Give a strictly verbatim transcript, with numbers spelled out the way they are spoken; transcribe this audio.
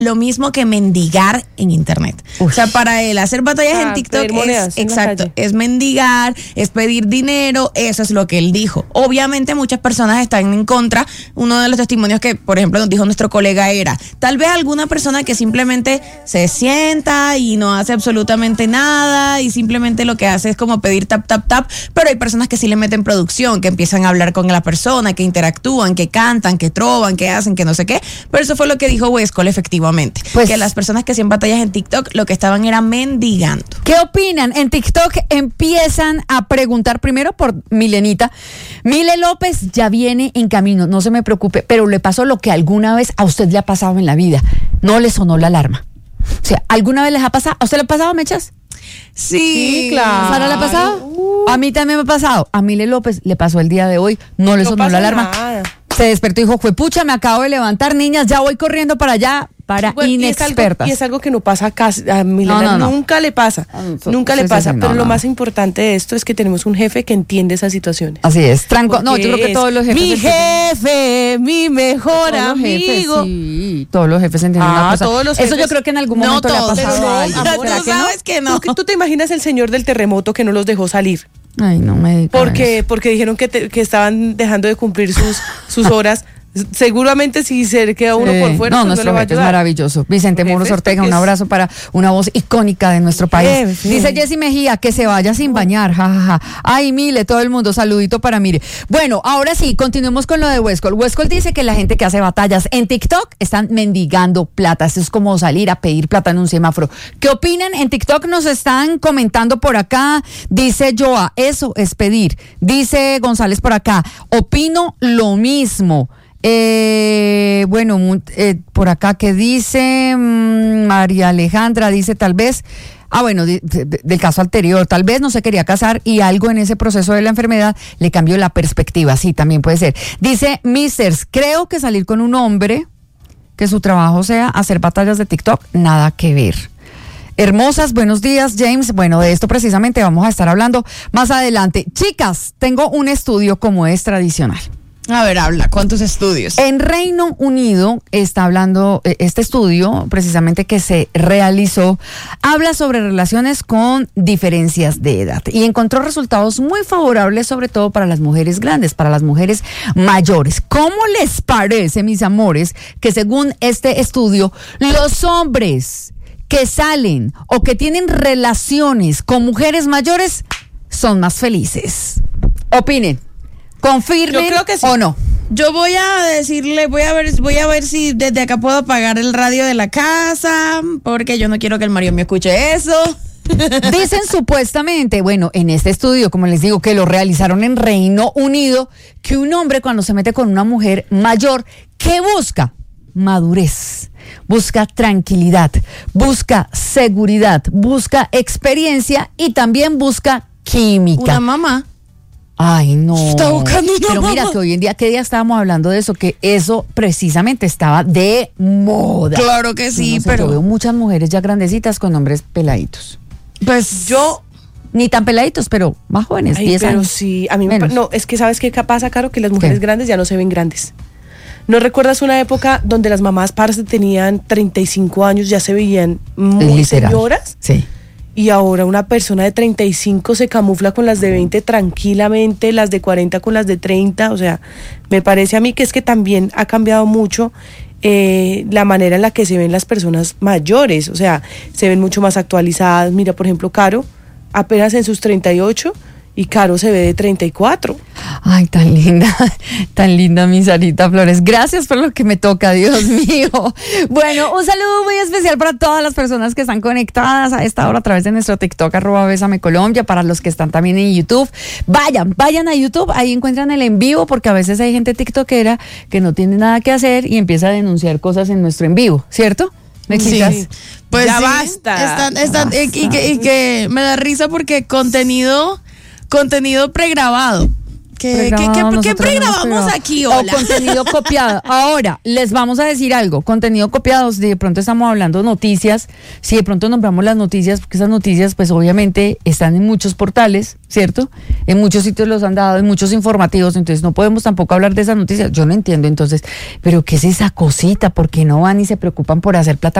lo mismo que mendigar en internet. Uf. O sea, para él hacer batallas ah, en TikTok es, exacto, es mendigar, es pedir dinero, eso es lo que él dijo. Obviamente muchas personas están en contra. Uno de los testimonios que, por ejemplo, nos dijo nuestro colega era, tal vez alguna persona que simplemente se sienta y no hace absolutamente nada y simplemente lo que hace es como pedir tap, tap, tap, pero hay personas que sí le meten producción, que empiezan a hablar con la persona, que interactúan, que cantan, que trovan, que hacen, que no sé qué, pero eso fue lo que dijo Westcol efectivamente. Pues, que las personas que hacían batallas en TikTok lo que estaban era mendigando. ¿Qué opinan? En TikTok empiezan a preguntar primero por Milenita. Mile López ya viene en camino, no se me preocupe, pero le pasó lo que alguna vez a usted le ha pasado en la vida. No le sonó la alarma. O sea, ¿alguna vez les ha pasado? ¿A usted le ha pasado, Mechas? Sí, sí, claro. ¿Sara le ha pasado? Uh. A mí también me ha pasado. A Mile López le pasó el día de hoy, no le no sonó la alarma. Nada. Se despertó y dijo, fue pucha, me acabo de levantar, niñas, ya voy corriendo para allá. Para bueno, inexpertas. Y es, algo, y es algo que no pasa casi, a Milena no, no, no. nunca le pasa, no, nunca sí, le pasa, sí, sí, pero no, lo no. más importante de esto es que tenemos un jefe que entiende esas situaciones. Así es, Tranco, no, yo creo que todos los jefes. Mi jefe, mi mejor todos amigo. Jefes, sí, todos los jefes entienden ah, una cosa. Todos los jefes, eso yo creo que en algún momento no todos, le ha pasado a alguien. No, tú sabes que no. ¿Tú, tú te imaginas el señor del terremoto que no los dejó salir? Ay, no me digas. Porque, porque dijeron que, te, que estaban dejando de cumplir sus, sus horas. Seguramente si se queda uno eh, por fuera, no, pues nuestro no le va a ayudar. Es maravilloso. Vicente Moros Ortega, un abrazo para una voz icónica de nuestro país. Jefe. Dice Jessy Mejía que se vaya sin bañar, jajaja. Ja, ja. Ay, Mile, todo el mundo, saludito para Mire. Bueno, ahora sí, continuemos con lo de Westcol. Westcol dice que la gente que hace batallas en TikTok están mendigando plata. Esto es como salir a pedir plata en un semáforo. ¿Qué opinan? En TikTok nos están comentando por acá. Dice Joa, eso es pedir. Dice González por acá, opino lo mismo. Eh, bueno, eh, por acá que dice mmm, María Alejandra, dice tal vez, ah bueno, de, de, del caso anterior, tal vez no se quería casar y algo en ese proceso de la enfermedad le cambió la perspectiva, sí, también puede ser. Dice Misters, creo que salir con un hombre que su trabajo sea hacer batallas de TikTok, nada que ver. Hermosas, buenos días, James. Bueno, de esto precisamente vamos a estar hablando más adelante. Chicas, tengo un estudio como es tradicional. A ver, habla, ¿cuántos estudios? En Reino Unido está hablando, este estudio precisamente que se realizó, habla sobre relaciones con diferencias de edad y encontró resultados muy favorables, sobre todo para las mujeres grandes, para las mujeres mayores. ¿Cómo les parece, mis amores, que según este estudio, los hombres que salen o que tienen relaciones con mujeres mayores son más felices? Opinen. ¿Confirmen Yo creo que sí. o no? Yo voy a decirle, voy a ver, voy a ver si desde acá puedo apagar el radio de la casa, porque yo no quiero que el marido me escuche eso. Dicen supuestamente, bueno, en este estudio, como les digo, que lo realizaron en Reino Unido, que un hombre cuando se mete con una mujer mayor, ¿qué busca? Madurez, busca tranquilidad, busca seguridad, busca experiencia y también busca química. Una mamá. Ay, no. Está buscando una Pero mira mamá. que hoy en día, ¿qué día estábamos hablando de eso? Que eso precisamente estaba de moda. Claro que sí, no sé, pero... Yo veo muchas mujeres ya grandecitas con hombres peladitos. Pues yo... Ni tan peladitos, pero más jóvenes, Ay, diez pero años. sí, a mí me... No, es que ¿sabes qué pasa, Caro? Que las mujeres ¿Qué? grandes ya no se ven grandes. ¿No recuerdas una época donde las mamás parce tenían treinta y cinco años, ya se veían muy Literal. señoras? Sí. Y ahora una persona de treinta y cinco se camufla con las de veinte tranquilamente, las de cuarenta con las de treinta, o sea, me parece a mí que es que también ha cambiado mucho eh, la manera en la que se ven las personas mayores, o sea, se ven mucho más actualizadas. Mira, por ejemplo, Caro, apenas en sus treinta y ocho, y Caro se ve de treinta y cuatro. Ay, tan linda, tan linda mi Sarita Flores. Gracias por lo que me toca, Dios mío. Bueno, un saludo muy especial para todas las personas que están conectadas a esta hora a través de nuestro TikTok, arroba Bésame Colombia, para los que están también en YouTube. Vayan, vayan a YouTube, ahí encuentran el en vivo, porque a veces hay gente tiktokera que no tiene nada que hacer y empieza a denunciar cosas en nuestro en vivo, ¿cierto? ¿Me explicas? Sí. Pues ya sí, basta. Están, están, Basta. Y, y que, y que me da risa porque contenido, contenido pregrabado. ¿Qué, ¿qué, qué, qué pregrabamos aquí, hola? O contenido copiado. Ahora, les vamos a decir algo. Contenido copiado, si de pronto estamos hablando noticias, si de pronto nombramos las noticias, porque esas noticias, pues obviamente están en muchos portales, ¿cierto? En muchos sitios los han dado, en muchos informativos, entonces no podemos tampoco hablar de esas noticias. Yo no entiendo, entonces, ¿pero qué es esa cosita? ¿Por qué no van y se preocupan por hacer plata